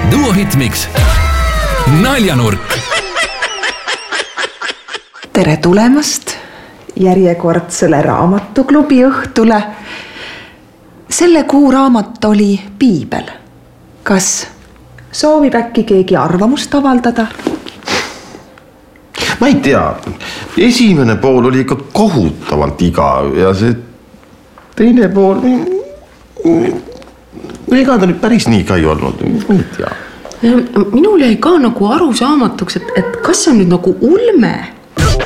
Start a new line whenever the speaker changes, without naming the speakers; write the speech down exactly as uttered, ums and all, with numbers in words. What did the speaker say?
Duo Hitmix Naljanurk.
Tere tulemast järjekordsele raamatuklubi õhtule. Selle kuu raamat oli Piibel. Kas soovib äkki keegi arvamust avaldada?
Ma ei tea. Esimene pool oli ikka kohutavalt iga ja see teine pool... Ega ta nüüd päris nii ka ei olnud. Ma ei tea.
Minul jäi ka nagu aru saamatuks, et, et kas see on nüüd nagu ulme